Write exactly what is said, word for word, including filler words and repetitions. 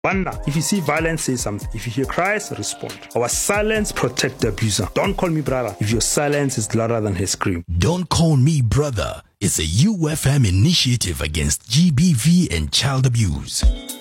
Banda, if you see violence, say something. If you hear cries, respond. Our silence protect the abuser. Don't call me brother if your silence is louder than his scream. Don't Call Me Brother is a U F M initiative against G B V and child abuse.